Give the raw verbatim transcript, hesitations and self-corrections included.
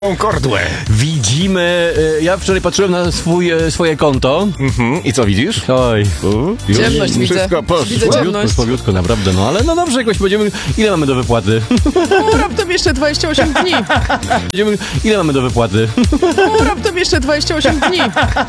Kordłę. Widzimy, e, ja wczoraj patrzyłem na swój, e, swoje konto. Mhm. I co widzisz? Oj, U, już Ciemność widzę. Wszystko poszło. Widzę słabiutko, ciemność. słabiutko, naprawdę, no ale no dobrze, jakoś będziemy, ile mamy do wypłaty? O, raptem jeszcze dwadzieścia osiem dni. Będziemy, ile mamy do wypłaty? O, raptem jeszcze dwadzieścia osiem dni.